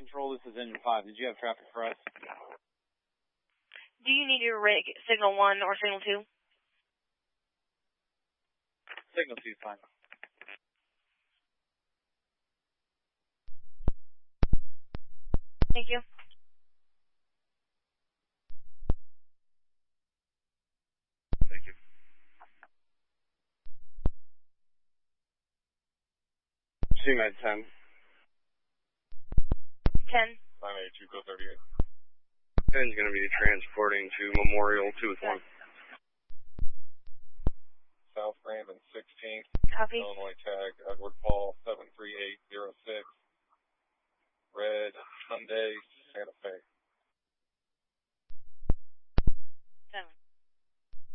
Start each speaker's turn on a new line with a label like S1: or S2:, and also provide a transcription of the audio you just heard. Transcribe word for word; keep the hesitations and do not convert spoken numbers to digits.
S1: Control, this is Engine five. Did you have traffic for us?
S2: Do you need your rig signal one or signal two?
S1: Signal two is fine.
S2: Thank you.
S3: Thank you. C Med ten.
S2: ten.
S3: nine eight two, go thirty-eight. ten is going to be transporting to Memorial two with one. South Brandon sixteenth.
S2: Copy.
S3: Illinois tag, Edward Paul seven three eight zero six. Red Hyundai Santa Fe.
S2: seven.